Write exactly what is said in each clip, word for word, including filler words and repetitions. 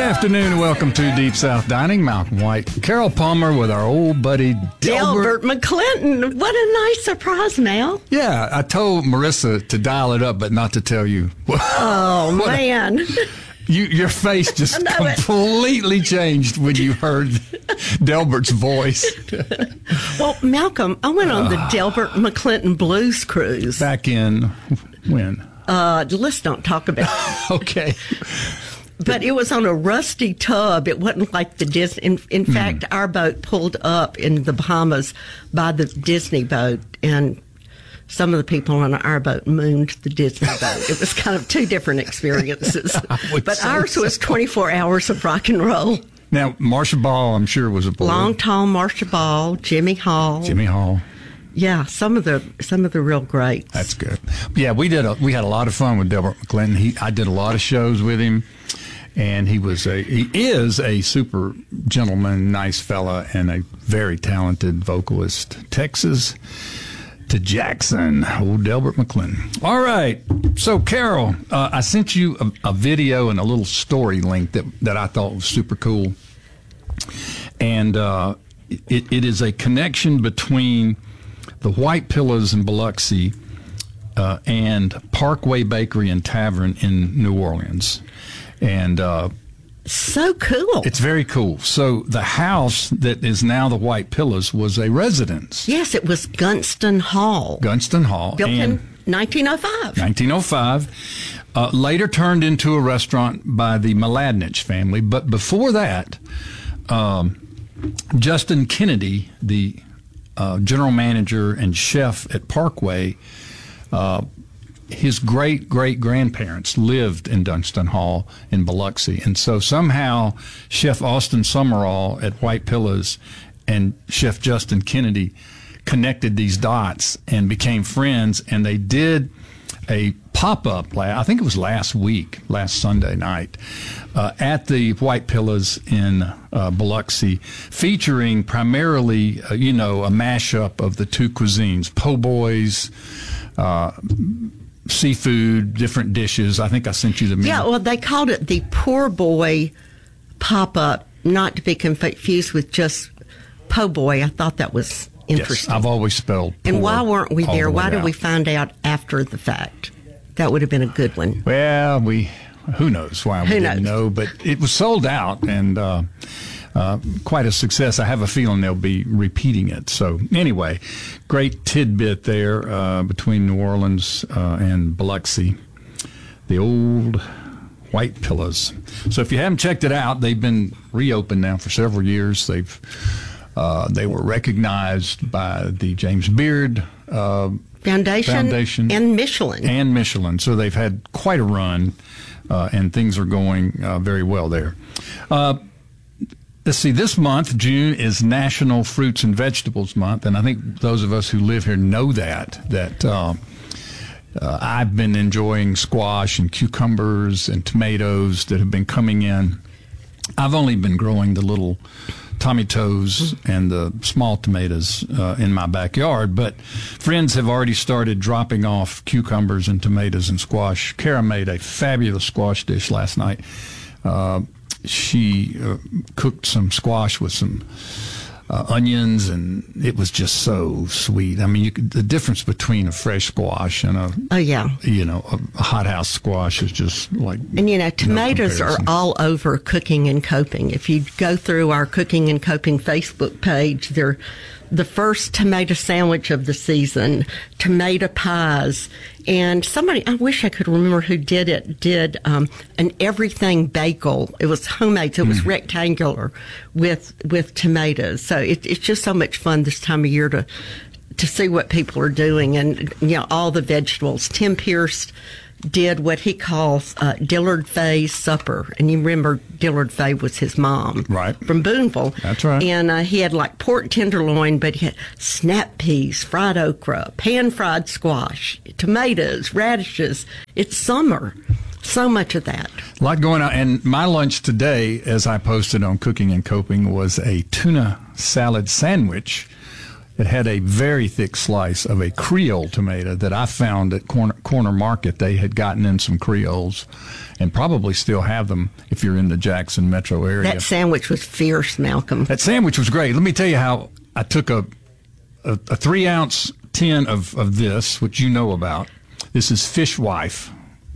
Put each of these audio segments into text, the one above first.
afternoon and welcome to Deep South Dining. Malcolm White, Carol Palmer with our old buddy Delbert, Delbert McClinton. What a nice surprise, Mel. Yeah, I told Marissa to dial it up, but not to tell you. Oh, What a- man. You, your face just I know it. completely changed when you heard Delbert's voice. Well, Malcolm, I went on the Delbert McClinton Blues Cruise. Back in when? Uh, let's not talk about it. Okay. But it was on a rusty tub. It wasn't like the Disney. In, in Hmm. fact, our boat pulled up in the Bahamas by the Disney boat, and some of the people on our boat mooned the Disney boat. It was kind of two different experiences. would But say ours was so. twenty-four hours of rock and roll. Now, Marsha Ball, I'm sure, was aboard. Long Tall Marsha Ball, Jimmy Hall. Jimmy Hall. Yeah, some of the some of the real greats. That's good. Yeah, we did. A, we had a lot of fun with Delbert McClinton. He, I did a lot of shows with him, and he was a he is a super gentleman, nice fella, and a very talented vocalist. Texas to Jackson, old Delbert McClinton. All right, so Carol, uh, I sent you a, a video and a little story link that that I thought was super cool, and uh, it, it is a connection between the White Pillars in Biloxi uh, and Parkway Bakery and Tavern in New Orleans. And uh, So cool. it's very cool. So the house that is now the White Pillars was a residence, Yes, it was Gunston Hall, Gunston Hall, built and in nineteen oh five. nineteen oh five. Uh, later turned into a restaurant by the Mladinich family. But before that, um, Justin Kennedy, the Uh, general manager and chef at Parkway, uh, his great great grandparents lived in Dunston Hall in Biloxi, and so somehow Chef Austin Summerall at White Pillars and Chef Justin Kennedy connected these dots and became friends, and they did a pop-up, I think it was last week, last Sunday night, uh, at the White Pillars in uh, Biloxi, featuring primarily, uh, you know, a mashup of the two cuisines, po' boys, uh, seafood, different dishes. I think I sent you the menu. Yeah, well, they called it the Poor Boy Pop-Up, not to be confused with just Po' Boy. I thought that was interesting. Yes, I've always spelled And poor why weren't we all there? the way Why did out. we find out after the fact? That would have been a good one. Well, we who knows why we Who didn't knows? know, but it was sold out and uh, uh, quite a success. I have a feeling they'll be repeating it. So anyway, great tidbit there uh, between New Orleans uh, and Biloxi, the old White Pillars. So if you haven't checked it out, they've been reopened now for several years. They've uh, they were recognized by the James Beard uh, Foundation, Foundation and Michelin. and Michelin. So they've had quite a run, uh, and things are going uh, very well there. Uh, let's see, this month, June, is National Fruits and Vegetables Month, and I think those of us who live here know that, that uh, uh, I've been enjoying squash and cucumbers and tomatoes that have been coming in. I've only been growing the little tomatoes and the small tomatoes uh, in my backyard, but friends have already started dropping off cucumbers and tomatoes and squash. Kara made a fabulous squash dish last night. Uh, she uh, cooked some squash with some uh, onions, and it was just so sweet. I mean, you could, the difference between a fresh squash and a Oh, yeah. you know a hothouse squash is just like And, you know, tomatoes are comparison. all over Cooking and Coping. If you go through our Cooking and Coping Facebook page, they're the first tomato sandwich of the season, tomato pies, and somebody, I wish I could remember who did it, did um, an everything bagel. It was homemade, so it was rectangular with with tomatoes. So it, it's just so much fun this time of year to to see what people are doing, and you know, all the vegetables. Tim Pierce did what he calls uh, Dillard Fay's supper, and you remember Dillard Fay was his mom, Right. from Boonville. That's right. And uh, he had like pork tenderloin, but he had snap peas, fried okra, pan fried squash, tomatoes, radishes. It's summer. So much of that. A lot going on. And my lunch today, as I posted on Cooking and Coping, was a tuna salad sandwich it had a very thick slice of a Creole tomato that I found at Corner, Corner Market. They had gotten in some Creoles and probably still have them if you're in the Jackson metro area. That sandwich was fierce, Malcolm. That sandwich was great. Let me tell you how I took a a, a three ounce tin of, of this, which you know about. This is Fishwife.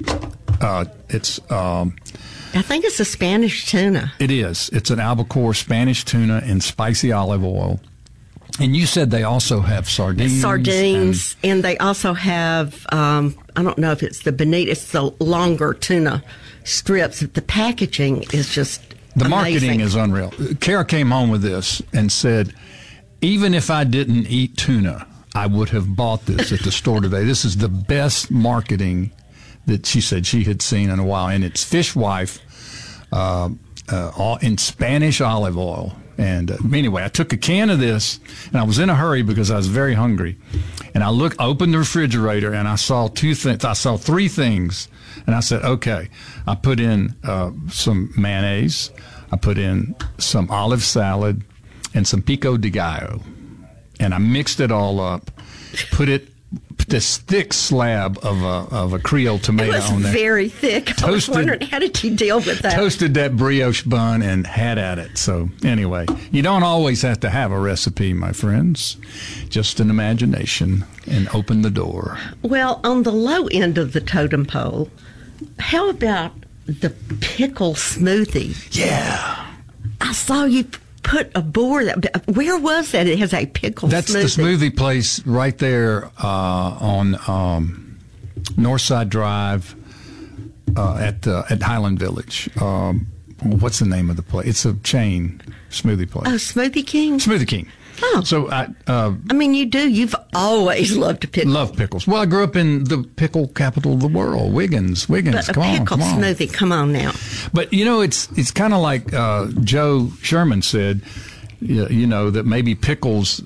Uh, it's um, I think it's a Spanish tuna. It is. It's an albacore Spanish tuna in spicy olive oil. And you said they also have sardines. Sardines, and, and they also have, um, I don't know if it's the bonita, it's the longer tuna strips. The packaging is just The amazing. marketing is unreal. Kara came home with this and said, even if I didn't eat tuna, I would have bought this at the store today. This is the best marketing that she said she had seen in a while. And it's Fishwife uh, uh, all in Spanish olive oil. And uh, anyway, I took a can of this, and I was in a hurry because I was very hungry. And I looked, opened the refrigerator, and I saw two things. I saw three things, and I said, "Okay." I put in uh, some mayonnaise, I put in some olive salad, and some pico de gallo, and I mixed it all up. Put it this thick slab of a of a Creole tomato It was on there. very thick. I was Toasted- wondering, how did you deal with that? Toasted that brioche bun and had at it. So anyway, you don't always have to have a recipe, my friends. Just an imagination and open the door. Well, on the low end of the totem pole, how about the pickle smoothie? Yeah. I saw you put a board. Where was that? It has a pickle That's smoothie. the smoothie place right there uh, on um, Northside Drive uh, at uh, at Highland Village. Um, what's the name of the place? It's a chain smoothie place. Oh, Smoothie King? Smoothie King. Oh. So I uh, I mean, you do. You've always loved to pickle. love pickles. Well, I grew up in the pickle capital of the world, Wiggins. Wiggins, But a come on, pickle come on. smoothie, come on now. But you know, it's it's kind of like uh, Joe Sherman said, you you know, that maybe pickles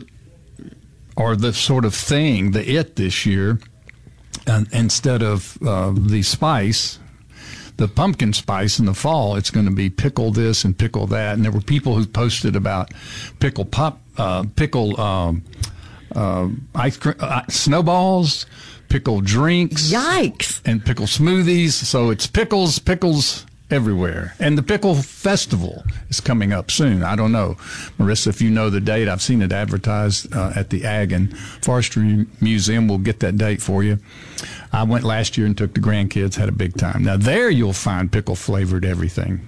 are the sort of thing, the it this year, and instead of uh, the spice, the pumpkin spice in the fall, it's going to be pickle this and pickle that. And there were people who posted about pickle pop, uh, pickle um, uh, ice cream, uh, snowballs, pickle drinks, Yikes. and pickle smoothies. So it's pickles, pickles everywhere. And the Pickle Festival is coming up soon. I don't know, Marissa, if you know the date. I've seen it advertised uh, at the Ag and Forestry Museum. We'll get that date for you. I went last year and took the grandkids, had a big time. Now there you'll find pickle flavored everything.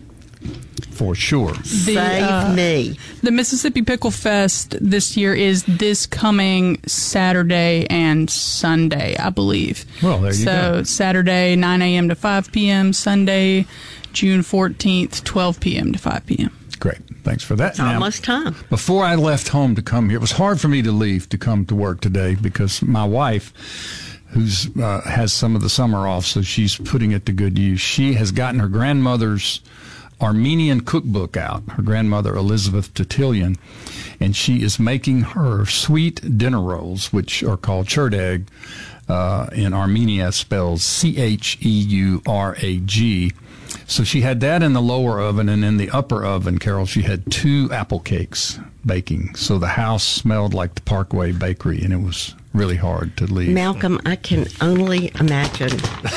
For sure. The, Save uh, me. The Mississippi Pickle Fest this year is this coming Saturday and Sunday, I believe. Well, there you so go. Saturday, nine a.m. to five p.m., Sunday, June fourteenth, twelve p.m. to five p.m. Great. Thanks for that. It's almost time. Before I left home to come here, it was hard for me to leave to come to work today because my wife, who's uh, has some of the summer off, so she's putting it to good use. She has gotten her grandmother's Armenian cookbook out, her grandmother Elizabeth Tatillion, and she is making her sweet dinner rolls, which are called churdeg. Uh, in Armenia, spells C H E U R A G. So she had that in the lower oven, and in the upper oven, Carol, she had two apple cakes baking. So the house smelled like the Parkway Bakery, and it was really hard to leave. Malcolm, I can only imagine.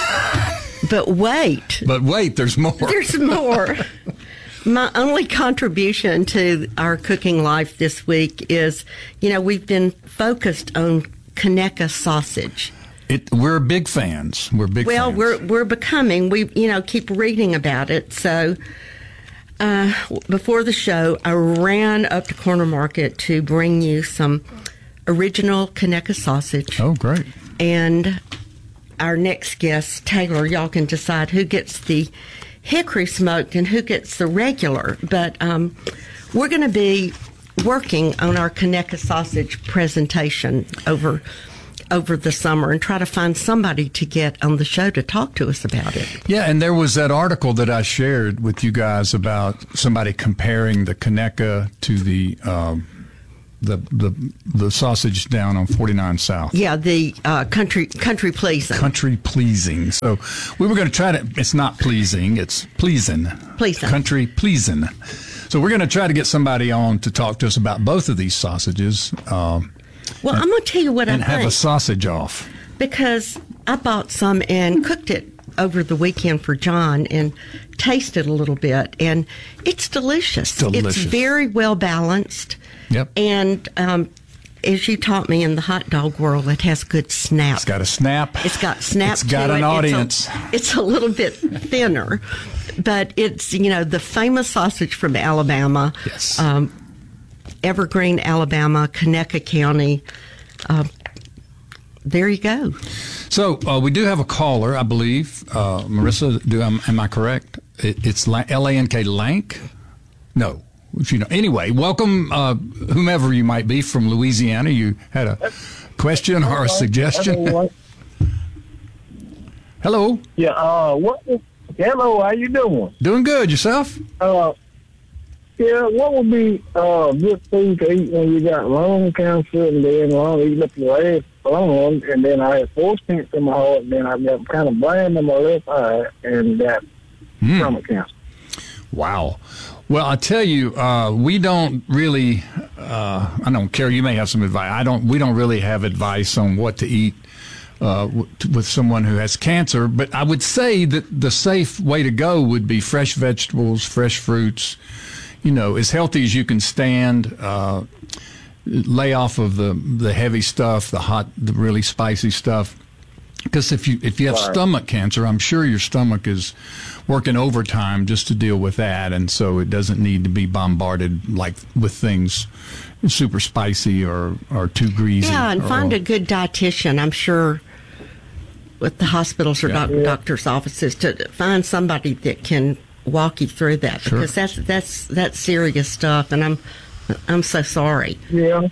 But wait. But wait, there's more. There's more. My only contribution to our cooking life this week is, you know, we've been focused on Conecuh sausage. It, we're big fans. We're big Well, fans. we're we're becoming. We you know keep reading about it. So uh, before the show, I ran up to Corner Market to bring you some original Conecuh sausage. Oh, great. And our next guest, Taylor, y'all can decide who gets the hickory smoked and who gets the regular. But um, we're going to be working on our Conecuh sausage presentation over over the summer and try to find somebody to get on the show to talk to us about it. Yeah, and there was that article that I shared with you guys about somebody comparing the Conecuh to the um, the the the sausage down on forty-nine South. Yeah, the uh, country country pleasing. Country pleasing. So we were going to try to. It's not pleasing. It's pleasing. Pleasing. Country pleasing. So we're going to try to get somebody on to talk to us about both of these sausages. Um, Well, I'm going to tell you what I and have think. a sausage off. Because I bought some and cooked it over the weekend for John and tasted a little bit, and it's delicious. Delicious. It's very well balanced. Yep. And um, as you taught me in the hot dog world, it has good snap. It's got a snap. It's got snap. It's got to an it. audience. It's a, it's a little bit thinner, but it's, you know, the famous sausage from Alabama. Yes. Um, Evergreen, Alabama, Conecuh County. Uh, there you go. So uh, we do have a caller, I believe. Uh, Marissa, do am, am I correct? It, it's L A N K Lank? No. If you know. Anyway, welcome, uh, whomever you might be from Louisiana. You had a question or a suggestion? Hello. Yeah. Uh. What? Hello. How you doing? Doing good. Yourself? Uh. Yeah. What would be uh good food to eat when you got lung cancer and then lung eating up your left lung, and then I had four stents in my heart, and then I got kind of brain in my left eye, and got Mm. stomach cancer. Wow. Well, I tell you, uh, we don't really. Uh, I don't care. You may have some advice. I don't. We don't really have advice on what to eat uh, w- with someone who has cancer. But I would say that the safe way to go would be fresh vegetables, fresh fruits. You know, as healthy as you can stand. Uh, lay off of the the heavy stuff, the hot, the really spicy stuff. Because if you if you have Right. stomach cancer, I'm sure your stomach is working overtime just to deal with that, and so it doesn't need to be bombarded like with things super spicy or, or too greasy. Yeah, and or- find a good dietitian. I'm sure with the hospitals or doc- Yeah. doctors' offices to find somebody that can walk you through that, Sure. because that's that's that's serious stuff. And I'm I'm so sorry. Yeah.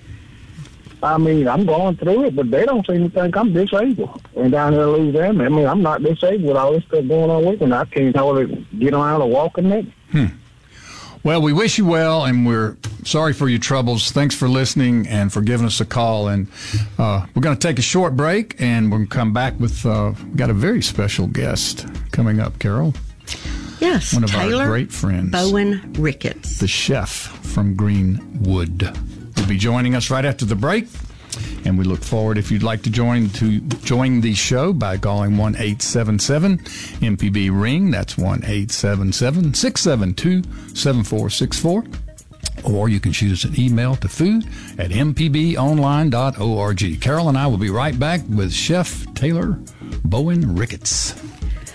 I mean, I'm going through it, but they don't seem to think I'm disabled. And down here in Louisiana, I mean, I'm not disabled with all this stuff going on with me. And I can't hardly get around or walk in it. Well, we wish you well, and we're sorry for your troubles. Thanks for listening and for giving us a call. And uh, we're going to take a short break, and we're going to come back with uh, we've got a very special guest coming up, Carol. Yes, One of our Taylor great friends. Bowen Ricketts. The chef from Greenwood will be joining us right after the break, and we look forward if you'd like to join to join the show by calling one eight seven seven M P B ring. That's one eight seven seven six seven two seven four six four, or you can shoot us an email to food at m p b online dot org. Carol and I will be right back with Chef Taylor Bowen Ricketts.